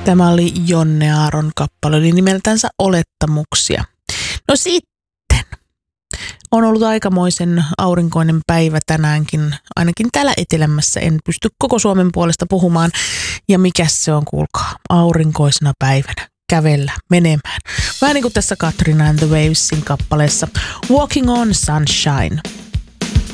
Tämä oli Jonne Aaron kappale, oli nimeltänsä Olettamuksia. No sitten on ollut aikamoisen aurinkoinen päivä tänäänkin, ainakin täällä etelämässä. En pysty koko Suomen puolesta puhumaan. Ja mikäs se on, kuulkaa, aurinkoisena päivänä kävellä, menemään. Vähän niin kuin tässä Katrina and the Wavesin kappaleessa Walking on Sunshine.